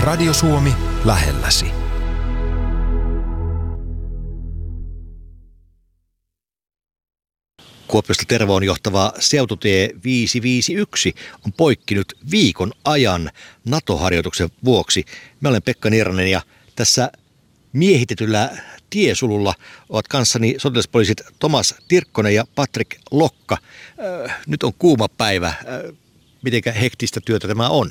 Radio Suomi lähelläsi. Kuopiosta Tervoon johtava seututie 551 on poikkinut viikon ajan NATO-harjoituksen vuoksi. Mä olen Pekka Nierronen ja tässä miehitetyllä tiesululla ovat kanssani sotilaspoliisit Tomas Tirkkonen ja Patrik Lokka. Nyt on kuuma päivä. Mitenkä hektistä työtä tämä on?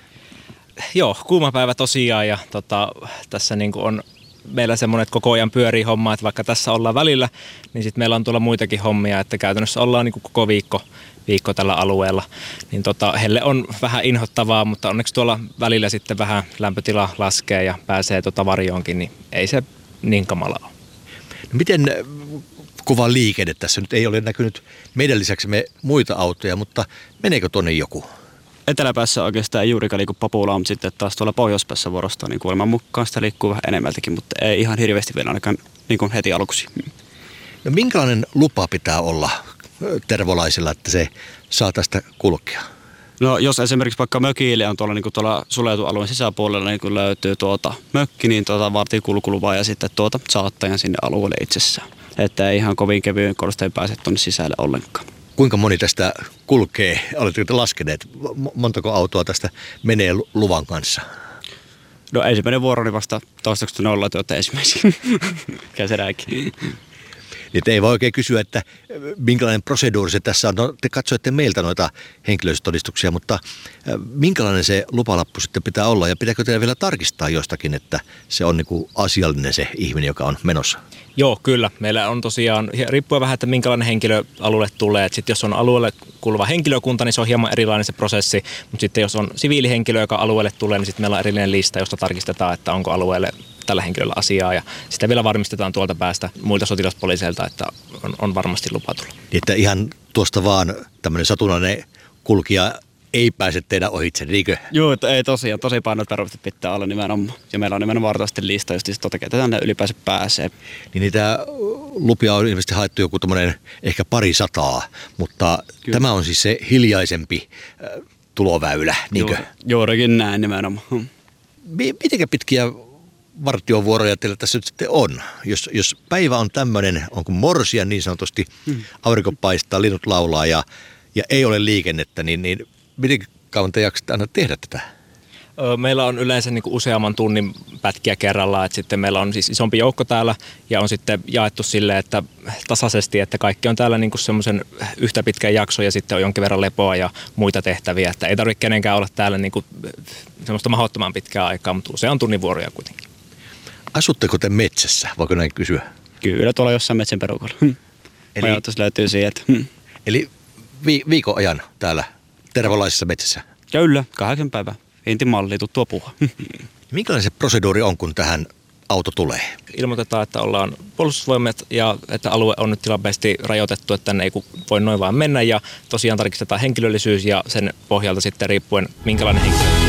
Joo, kuuma päivä tosiaan ja tässä niin kuin on meillä semmoinen, että koko ajan pyörii homma, että vaikka tässä ollaan välillä, niin sitten meillä on tuolla muitakin hommia, että käytännössä ollaan niin kuin koko viikko tällä alueella. Niin helle on vähän inhottavaa, mutta onneksi tuolla välillä sitten vähän lämpötila laskee ja pääsee varjoonkin, niin ei se niin kamala ole. No miten kova liikenne tässä? Nyt ei ole näkynyt meidän lisäksi muita autoja, mutta meneekö tuonne joku? Eteläpäässä oikeastaan ei juurikaan liiku populaa, mutta sitten taas tuolla pohjoispäässä vuorostaan niin kuuleman mukaan sitä liikkuu vähän enemmältäkin, mutta ei ihan hirveästi vielä ainakaan niin kuin heti aluksi. No minkälainen lupa pitää olla tervolaisilla, että se saa tästä kulkea? No jos esimerkiksi vaikka mökille on tuolla suljetun alueen sisäpuolella, niin kun löytyy mökki, niin vaatii kulkulupaa ja sitten saattajan sinne alueelle itsessään. Että ei ihan kovin kevyen korosteen pääse tuonne sisälle ollenkaan. Kuinka moni tästä kulkee? Oletteko te laskeneet? Montako autoa tästä menee luvan kanssa? No ensimmäinen vuoro oli vasta toistaiseksi 0 ensimmäisiä. Käserääkin. Niin ei voi oikein kysyä, että minkälainen proseduuri se tässä on. No, te katsoitte meiltä noita henkilöllisyystodistuksia, mutta minkälainen se lupalappu sitten pitää olla? Ja pitääkö teidän vielä tarkistaa jostakin, että se on niin kuin asiallinen se ihminen, joka on menossa? Joo, kyllä. Meillä on tosiaan, riippuen vähän, että minkälainen henkilö alueelle tulee. Sitten jos on alueelle kuuluva henkilökunta, niin se on hieman erilainen se prosessi. Mutta sitten jos on siviilihenkilö, joka alueelle tulee, niin sitten meillä on erillinen lista, josta tarkistetaan, että onko alueelle tällä henkilöllä asiaa. Ja sitten vielä varmistetaan tuolta päästä muilta sotilaspoliiseilta, että on varmasti lupa tulla. Niin, että ihan tuosta vaan tämmöinen satunnainen kulkija ei pääse teidän ohitse, niinkö? Joo, ei tosiaan. Tosi painot perustet pitää olla nimenomaan. Ja meillä on nimenomaan vartaisesti lista, josta ketä tänne ylipäänsä pääsee. Niin niitä lupia on ilmeisesti haettu joku tämmöinen ehkä 200, mutta kyllä. Tämä on siis se hiljaisempi tuloväylä, niinkö? Juurikin näin nimenomaan. Mitenkä pitkiä vartiovuoroja teillä tässä nyt sitten on? Jos päivä on tämmöinen, onko morsia niin sanotusti, aurinko paistaa, linnut laulaa ja ei ole liikennettä, niin miten kauan te jaksatte aina tehdä tätä? Meillä on yleensä niin kuin useamman tunnin pätkiä kerrallaan, että sitten meillä on siis isompi joukko täällä ja on sitten jaettu silleen, että tasaisesti, että kaikki on täällä niin kuin semmoisen yhtä pitkän jakson ja sitten on jonkin verran lepoa ja muita tehtäviä, että ei tarvitse kenenkään olla täällä niin kuin semmoista mahdottoman pitkää aikaa, mutta usean tunnin vuoroja kuitenkin. Asutteko te metsässä, voiko näin kysyä? Kyllä, tuolla jossain metsän perukalla. Ajatus löytyy sieltä. Eli viikon ajan täällä tervolaisessa metsässä? Kyllä, 8 päivää. Intin malli, tuttua puhua. Minkälainen se proseduuri on, kun tähän auto tulee? Ilmoitetaan, että ollaan puolustusvoimat ja että alue on nyt tilapäisesti rajoitettu, että tänne ei voi noin vaan mennä. Ja tosiaan tarkistetaan henkilöllisyys ja sen pohjalta sitten riippuen minkälainen henkilö